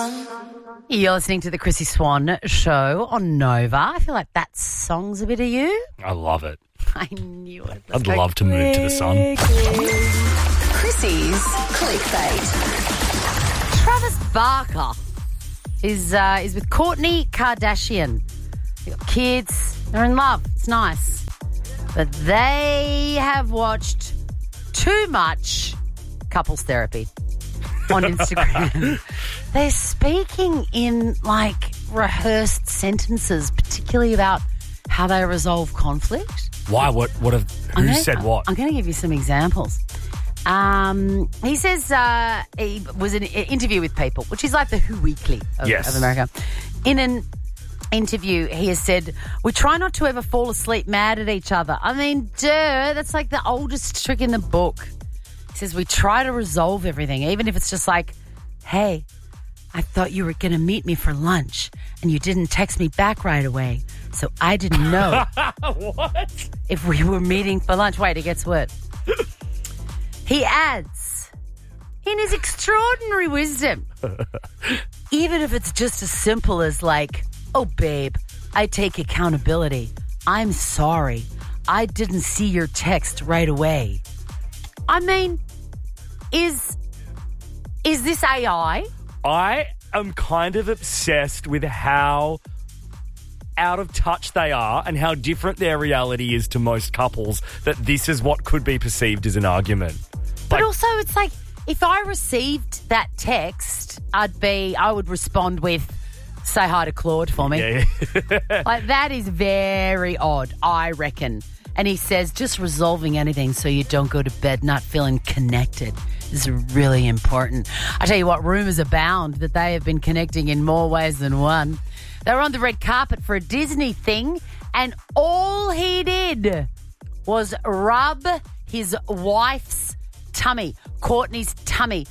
sun. You're listening to the Chrissy Swan Show on Nova. I feel like that song's a bit of you. I love it. I knew it. I'd love to move to the sun. Chrissy's Clickbait. Travis Barker is with Kourtney Kardashian. They got kids. They're in love. It's nice. But they have watched too much couples therapy on Instagram. They're speaking in like rehearsed sentences, particularly about how they resolve conflict. Why? Who said what? I'm going to give you some examples. He says he was in an interview with People, which is like the Who Weekly of America. In an interview, he has said, we try not to ever fall asleep mad at each other. I mean, that's like the oldest trick in the book. He says, we try to resolve everything, even if it's just like, hey, I thought you were going to meet me for lunch and you didn't text me back right away. So I didn't know What? if we were meeting for lunch. Wait, it gets worse. He adds, in his extraordinary wisdom, even if it's just as simple as like, oh, babe, I take accountability. I'm sorry. I didn't see your text right away. I mean, is this AI? I am kind of obsessed with how out of touch they are and how different their reality is to most couples, that this is what could be perceived as an argument. But also, it's like, if I received that text, I would respond with, say hi to Claude for me. Yeah. Like, that is very odd, I reckon. And he says, just resolving anything so you don't go to bed not feeling connected is really important. I tell you what, rumours abound that they have been connecting in more ways than one. They were on the red carpet for a Disney thing, and all he did was rub his wife's tummy, Kourtney's tummy,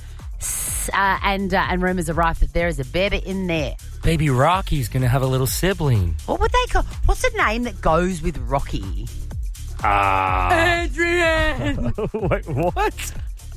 and rumours are rife that there is a baby in there. Baby Rocky's going to have a little sibling. What would they call? What's the name that goes with Rocky? Adrian! Wait, what?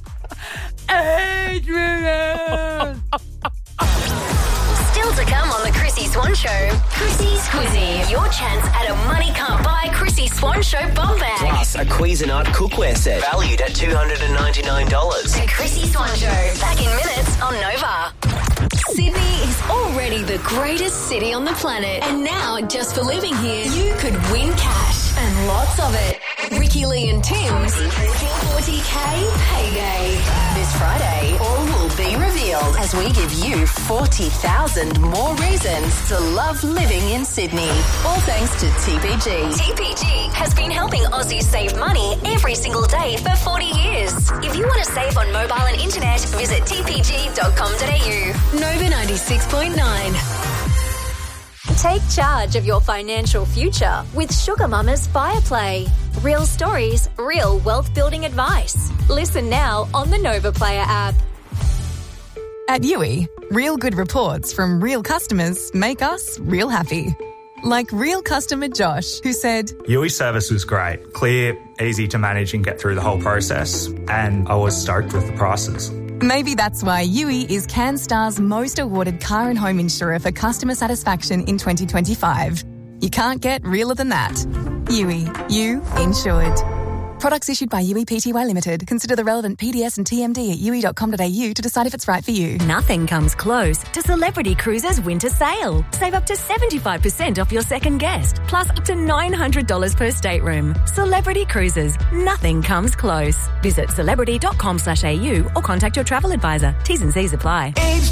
Adrian! Still to come on the Chrissy Swan Show. Chrissy's Quizzy. Your chance at a money can't buy Chrissy Swan Show bum bag. Plus a Cuisinart cookware set valued at $299. The Chrissy Swan Show. Back in minutes on Nova. Sydney is already the greatest city on the planet. And now, just for living here, you could win cash and lots of it. Ricky Lee and Tim's 40K payday. This Friday, all will be revealed as we give you 40,000 more reasons to love living in Sydney. All thanks to TPG. TPG has been helping Aussies save money every single day for 40 years. If you want to save on mobile and internet, visit tpg.com.au. Nova 96.9. Take charge of your financial future with Sugar Mama's Fireplay. Real stories, real wealth building advice. Listen now on the Nova Player app. At Yui, real good reports from real customers make us real happy. Like real customer Josh, who said, Yui service was great, clear, easy to manage and get through the whole process, and I was stoked with the prices. maybe that's why Yui is CanStar's most awarded car and home insurer for customer satisfaction in 2025. You can't get realer than that. Yui, you insured. Products issued by Yui Pty Limited. Consider the relevant PDS and TMD at yui.com.au to decide if it's right for you. Nothing comes close to Celebrity Cruises' winter sale. Save up to 75% off your second guest, plus up to $900 per stateroom. Celebrity Cruises. Nothing comes close. Visit celebrity.com.au or contact your travel advisor. T's and C's apply.